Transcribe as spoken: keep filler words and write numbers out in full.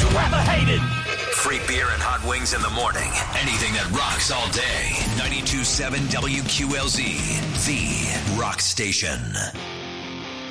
you ever hated. Free beer and hot wings in the morning. Anything that rocks all day. ninety-two point seven W Q L Z, the rock station.